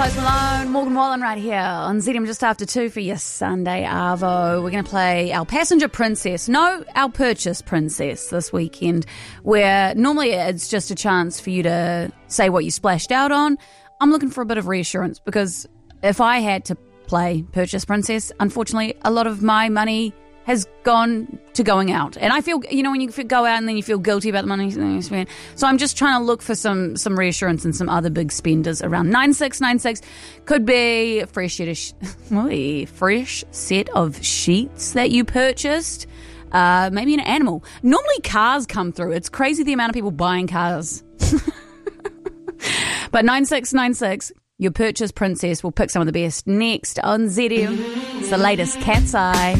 Post Malone, Morgan Wallen right here on ZM just after 2 for your Sunday Arvo. We're going to play our Passenger Princess, no, our Purchase Princess this weekend, where normally it's just a chance for you to say what you splashed out on. I'm looking for a bit of reassurance because if I had to play Purchase Princess, unfortunately, a lot of my money has gone to going out. And I feel, when you go out and then you feel guilty about the money you spend. So I'm just trying to look for some reassurance and some other big spenders around. 9696 could be a fresh set of sheets that you purchased. Maybe an animal. Normally cars come through. It's crazy the amount of people buying cars. But 9696, your Purchase Princess will pick some of the best next on ZM. It's the latest Cat's Eye.